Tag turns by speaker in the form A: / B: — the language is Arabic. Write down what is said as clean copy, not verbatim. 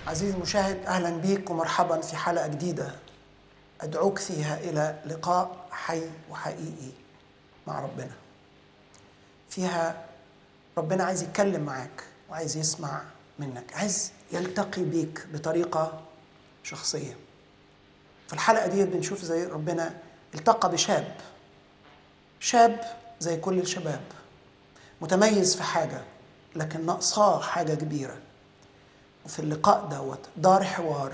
A: عزيزي المشاهد، أهلا بيك ومرحبا في حلقة جديدة أدعوك فيها إلى لقاء حي وحقيقي مع ربنا. فيها ربنا عايز يتكلم معاك وعايز يسمع منك، عايز يلتقي بيك بطريقة شخصية. في الحلقة دي بنشوف زي ربنا التقى شاب زي كل الشباب، متميز في حاجة لكن ناقصاه حاجة كبيرة. وفي اللقاء دار حوار